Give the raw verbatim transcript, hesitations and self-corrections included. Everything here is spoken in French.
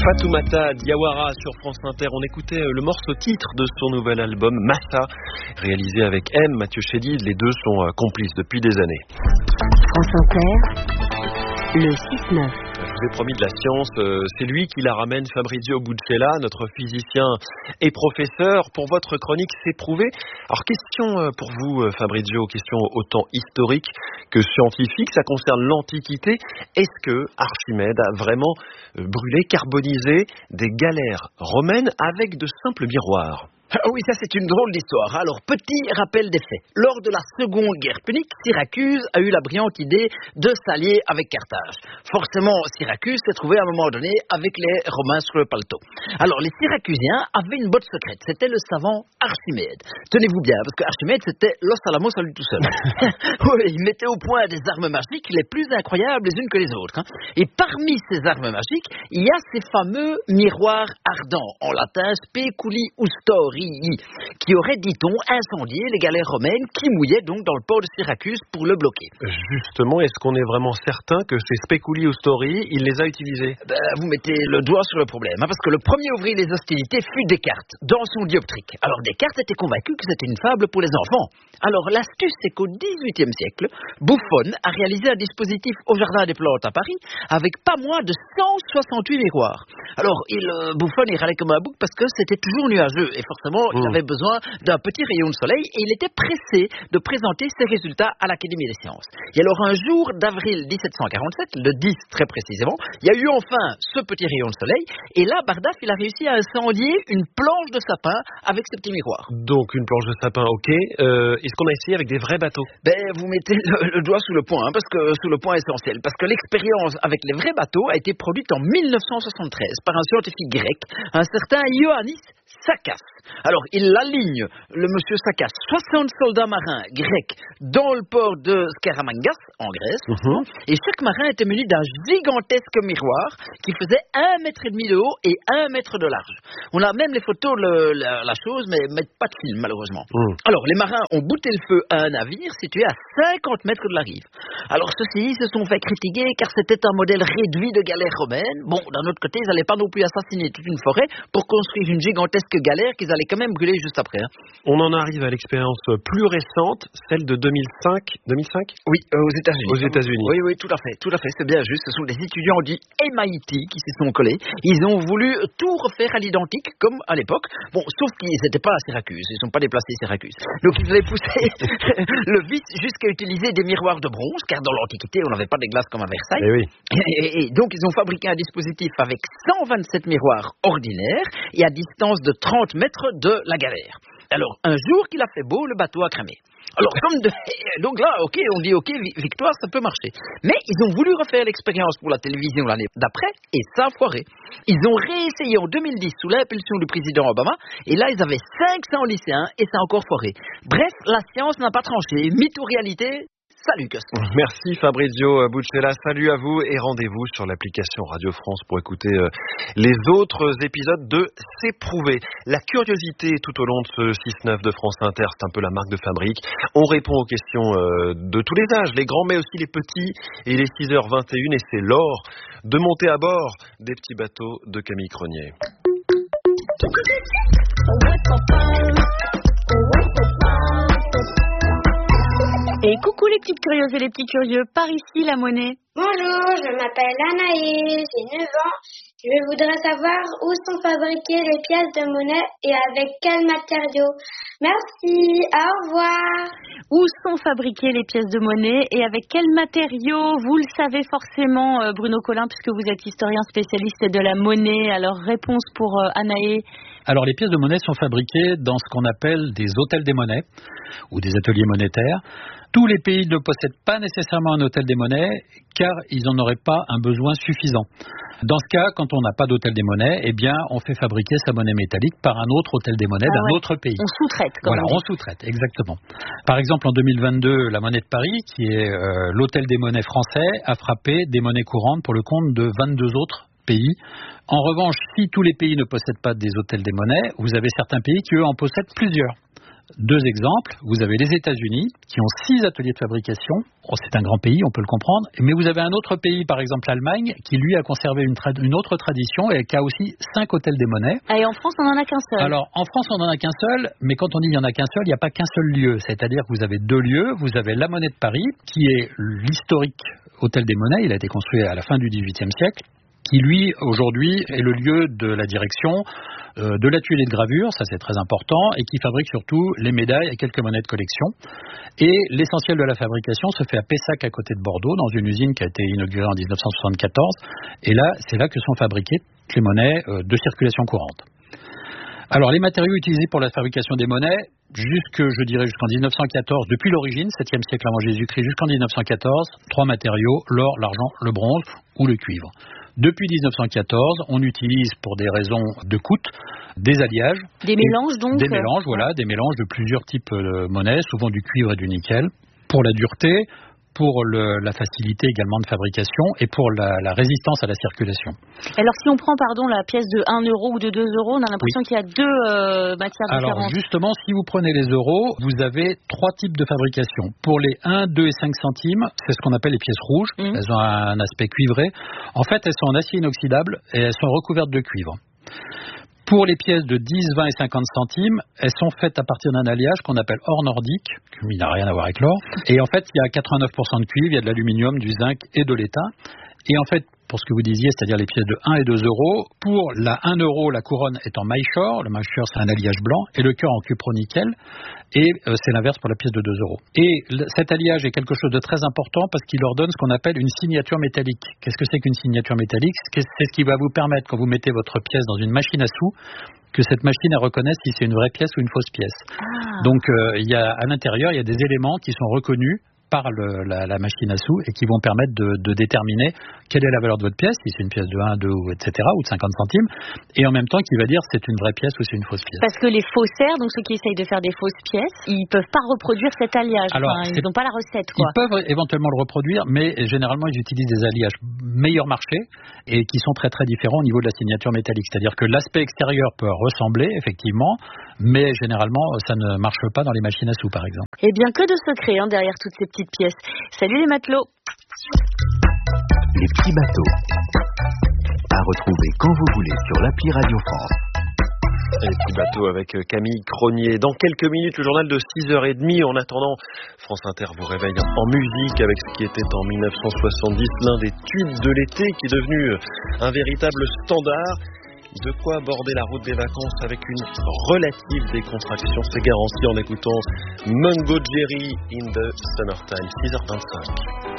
Fatoumata Diawara sur France Inter. On écoutait le morceau titre de son nouvel album Massa, réalisé avec M, Mathieu Chédid. Les deux sont complices depuis des années. France Inter, le six neuf. Je vous ai promis de la science, euh, c'est lui qui la ramène, Fabrizio Buccella, notre physicien et professeur. Pour votre chronique, c'est prouvé. Alors, question euh, pour vous, euh, Fabrizio, question autant historique que scientifique. Ça concerne l'Antiquité. Est-ce que Archimède a vraiment euh, brûlé, carbonisé des galères romaines avec de simples miroirs ? Ah oui, ça c'est une drôle d'histoire. Alors, petit rappel des faits. Lors de la Seconde Guerre punique, Syracuse a eu la brillante idée de s'allier avec Carthage. Forcément, Syracuse s'est trouvé à un moment donné avec les Romains sur le paletot. Alors, les Syracusiens avaient une botte secrète. C'était le savant Archimède. Tenez-vous bien, parce que Archimède, c'était Los Alamos à lui tout seul. Oui, il mettait au point des armes magiques les plus incroyables les unes que les autres. Hein. Et parmi ces armes magiques, il y a ces fameux miroirs ardents, en latin speculi ustori, qui aurait, dit-on, incendié les galères romaines qui mouillaient donc dans le port de Syracuse pour le bloquer. Justement, est-ce qu'on est vraiment certain que ces speculi ustori, il les a utilisés ? Ben, vous mettez le doigt sur le problème, hein, parce que le premier ouvrier des hostilités fut Descartes, dans son dioptrique. Alors Descartes était convaincu que c'était une fable pour les enfants. Alors l'astuce, c'est qu'au dix-huitième siècle, Buffon a réalisé un dispositif au Jardin des Plantes à Paris avec pas moins de cent soixante-huit miroirs. Alors il, euh, Buffon, il râlait comme un bouc parce que c'était toujours nuageux et forcément il avait besoin d'un petit rayon de soleil et il était pressé de présenter ses résultats à l'Académie des sciences. Et alors un jour d'avril dix-sept cent quarante-sept, le dix très précisément, il y a eu enfin ce petit rayon de soleil et là Bardaf il a réussi à incendier une planche de sapin avec ce petit miroir. Donc une planche de sapin, ok. Euh, est-ce qu'on a essayé avec des vrais bateaux ? Ben vous mettez le, le doigt sous le point, hein, parce que sous le point essentiel, parce que l'expérience avec les vrais bateaux a été produite en mille neuf cent soixante-treize par un scientifique grec, un certain Ioannis Sakas. Alors, il aligne le monsieur Sakas, soixante soldats marins grecs dans le port de Skaramangas, en Grèce, mm-hmm. et chaque marin était muni d'un gigantesque miroir qui faisait un mètre et demi de haut et un mètre de large. On a même les photos de la, la chose, mais, mais pas de film, malheureusement. Mm. Alors, les marins ont bouté le feu à un navire situé à cinquante mètres de la rive. Alors, ceux-ci se sont fait critiquer car c'était un modèle réduit de galère romaine. Bon, d'un autre côté, ils n'allaient pas non plus assassiner toute une forêt pour construire une gigantesque galère qu'ils allaient quand même brûler juste après. Hein. On en arrive à l'expérience plus récente, celle de deux mille cinq. deux mille cinq Oui, euh, aux États-Unis. Aux États-Unis. Oui, oui, tout à fait, tout à fait, c'est bien juste. Ce sont des étudiants du M I T qui s'y sont collés. Ils ont voulu tout refaire à l'identique, comme à l'époque. Bon, sauf qu'ils n'étaient pas à Syracuse, ils ne sont pas déplacés à Syracuse. Donc ils avaient poussé le vice jusqu'à utiliser des miroirs de bronze, car dans l'Antiquité, on n'avait pas des glaces comme à Versailles. Et, oui. et, et, et donc ils ont fabriqué un dispositif avec cent vingt-sept miroirs ordinaires et à distance de trente mètres de la galère. Alors, un jour qu'il a fait beau, le bateau a cramé. Alors, comme de... donc là, ok, on dit ok, victoire, ça peut marcher. Mais ils ont voulu refaire l'expérience pour la télévision l'année d'après, et ça a foiré. Ils ont réessayé en deux mille dix sous l'impulsion du président Obama, et là, ils avaient cinq cents lycéens, et ça a encore foiré. Bref, la science n'a pas tranché. Mythe ou réalité ? Salut, Cosmo. Merci Fabrizio Buccella, salut à vous et rendez-vous sur l'application Radio France pour écouter euh, les autres épisodes de C'est prouvé. La curiosité tout au long de ce six neuf de France Inter, c'est un peu la marque de fabrique. On répond aux questions euh, de tous les âges, les grands mais aussi les petits. Et il est six heures vingt et une et c'est l'heure de monter à bord des petits bateaux de Camille Cronier. Et coucou les petites curieuses et les petits curieux, par ici la monnaie. Bonjour, je m'appelle Anaïs, j'ai neuf ans. Je voudrais savoir où sont fabriquées les pièces de monnaie et avec quels matériaux. Merci, au revoir. Où sont fabriquées les pièces de monnaie et avec quels matériaux? Vous le savez forcément, Bruno Collin, puisque vous êtes historien spécialiste de la monnaie. Alors, réponse pour Anaïs. Alors, les pièces de monnaie sont fabriquées dans ce qu'on appelle des hôtels des monnaies ou des ateliers monétaires. Tous les pays ne possèdent pas nécessairement un hôtel des monnaies car ils n'en auraient pas un besoin suffisant. Dans ce cas, quand on n'a pas d'hôtel des monnaies, eh bien, on fait fabriquer sa monnaie métallique par un autre hôtel des monnaies ah d'un ouais. autre pays. On sous-traite. Comme voilà, on, on sous-traite, exactement. Par exemple, en deux mille vingt-deux, la monnaie de Paris, qui est euh, l'hôtel des monnaies français, a frappé des monnaies courantes pour le compte de vingt-deux autres pays. En revanche, si tous les pays ne possèdent pas des hôtels des monnaies, vous avez certains pays qui, eux, en possèdent plusieurs. Deux exemples, vous avez les États-Unis qui ont six ateliers de fabrication. Oh, c'est un grand pays, on peut le comprendre. Mais vous avez un autre pays, par exemple l'Allemagne, qui lui a conservé une, tra- une autre tradition et qui a aussi cinq hôtels des monnaies. Et en France, on n'en a qu'un seul. Alors, en France, on n'en a qu'un seul, mais quand on dit il n'y en a qu'un seul, il n'y a pas qu'un seul lieu. C'est-à-dire que vous avez deux lieux. Vous avez la Monnaie de Paris, qui est l'historique hôtel des monnaies. Il a été construit à la fin du dix-huitième siècle, qui lui, aujourd'hui, est le lieu de la direction euh, de l'atelier de gravure, ça c'est très important, et qui fabrique surtout les médailles et quelques monnaies de collection. Et l'essentiel de la fabrication se fait à Pessac, à côté de Bordeaux, dans une usine qui a été inaugurée en dix-neuf cent soixante-quatorze. Et là, c'est là que sont fabriquées toutes les monnaies euh, de circulation courante. Alors, les matériaux utilisés pour la fabrication des monnaies, jusque, je dirais, jusqu'en dix-neuf cent quatorze, depuis l'origine, septième siècle avant Jésus-Christ, jusqu'en dix-neuf cent quatorze, trois matériaux, l'or, l'argent, le bronze ou le cuivre. Depuis dix-neuf cent quatorze, on utilise pour des raisons de coût des alliages. Des mélanges donc Des mélanges, voilà, des mélanges de plusieurs types de monnaies, souvent du cuivre et du nickel, pour la dureté, pour le, la facilité également de fabrication et pour la, la résistance à la circulation. Alors si on prend pardon la pièce de un euro ou de deux euros, on a l'impression oui. qu'il y a deux euh, matières différentes. Alors justement, si vous prenez les euros, vous avez trois types de fabrication. Pour les un, deux et cinq centimes, c'est ce qu'on appelle les pièces rouges. Mmh. Elles ont un aspect cuivré. En fait, elles sont en acier inoxydable et elles sont recouvertes de cuivre. Pour les pièces de dix, vingt et cinquante centimes, elles sont faites à partir d'un alliage qu'on appelle or nordique, qui n'a rien à voir avec l'or. Et en fait, il y a quatre-vingt-neuf pour cent de cuivre, il y a de l'aluminium, du zinc et de l'étain. Et en fait, pour ce que vous disiez, c'est-à-dire les pièces de un et deux euros, pour la un euro, la couronne est en maillechort. Le maillechort, c'est un alliage blanc, et le cœur en cupro-nickel. Et euh, c'est l'inverse pour la pièce de deux euros. Et le, cet alliage est quelque chose de très important parce qu'il leur donne ce qu'on appelle une signature métallique. Qu'est-ce que c'est qu'une signature métallique ? C'est ce qui va vous permettre, quand vous mettez votre pièce dans une machine à sous, que cette machine elle reconnaisse si c'est une vraie pièce ou une fausse pièce. Ah. Donc euh, il y a, à l'intérieur, il y a des éléments qui sont reconnus par le, la, la machine à sous et qui vont permettre de, de déterminer quelle est la valeur de votre pièce, si c'est une pièce de un, deux, et cetera, ou de cinquante centimes, et en même temps qui va dire si c'est une vraie pièce ou c'est une fausse pièce. Parce que les faussaires, donc ceux qui essayent de faire des fausses pièces, ils ne peuvent pas reproduire cet alliage. Alors, enfin, ils n'ont pas la recette, quoi. Ils peuvent éventuellement le reproduire, mais généralement ils utilisent des alliages meilleur marché et qui sont très très différents au niveau de la signature métallique. C'est-à-dire que l'aspect extérieur peut ressembler, effectivement, mais généralement ça ne marche pas dans les machines à sous, par exemple. Eh bien, que de secrets hein, derrière toutes ces petites pièces. Salut les matelots. Les petits bateaux. À retrouver quand vous voulez sur l'appli Radio France. Les petits bateaux avec Camille Cronier. Dans quelques minutes, le journal de six heures trente. En attendant, France Inter vous réveille en musique avec ce qui était en mille neuf cent soixante-dix l'un des tubes de l'été qui est devenu un véritable standard. De quoi aborder la route des vacances avec une relative décontraction, c'est garanti en écoutant Mungo Jerry in the Summertime, six heures vingt-cinq.